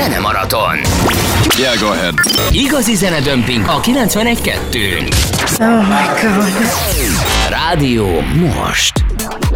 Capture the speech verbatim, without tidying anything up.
Zene Marathon. Yeah, go ahead. Igazi zenedömping a kilencvenegy kettőn. Oh my God. Rádió most.